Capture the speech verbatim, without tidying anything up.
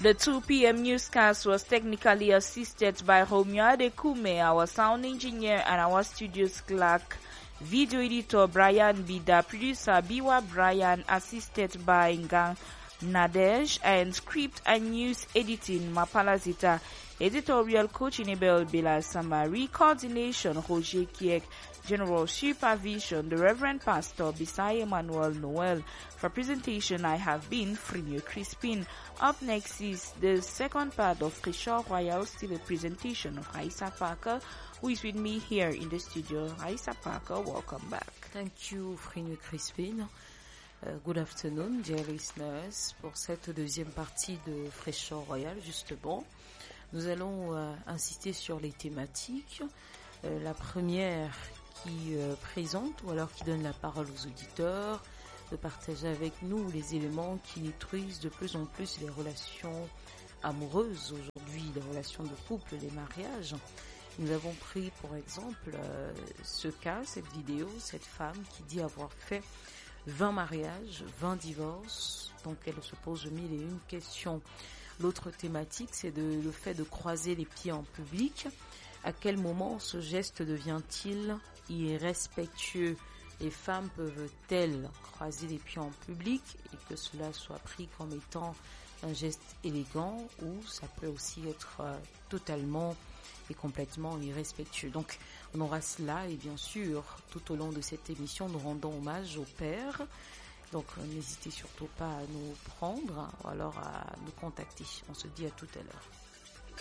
The two p.m. newscast was technically assisted by Romeo Adekume, our sound engineer, and our studio's clerk. Video editor Brian Bida, producer Biwa Brian, assisted by Ngang Nadej, and script and news editing Mapalazita. Editorial coaching Abel Bila Samari, coordination Roger Kiek, general supervision the Reverend Pastor Bisai Emmanuel Noel. For presentation I have been Frimio Crispin. Up next is the second part of Freshore Royal, still a presentation of Raisa Parker, who is with me here in the studio. Raisa Parker, welcome back. Thank you, Frimio Crispin. Uh, good afternoon, dear listeners. Pour cette deuxième partie de Freshore Royal, justement, nous allons euh, insister sur les thématiques. Euh, la première qui euh, présente ou alors qui donne la parole aux auditeurs, de partager avec nous les éléments qui détruisent de plus en plus les relations amoureuses aujourd'hui, les relations de couple, les mariages. Nous avons pris pour exemple euh, ce cas, cette vidéo, cette femme qui dit avoir fait vingt mariages, vingt divorces, donc elle se pose mille et une questions. L'autre thématique, c'est de, le fait de croiser les pieds en public. À quel moment ce geste devient-il irrespectueux? Les femmes peuvent-elles croiser les pieds en public et que cela soit pris comme étant un geste élégant, ou ça peut aussi être euh, totalement et complètement irrespectueux? Donc on aura cela, et bien sûr tout au long de cette émission nous rendons hommage au père. Donc n'hésitez surtout pas à nous prendre ou alors à nous contacter. On se dit à tout à l'heure.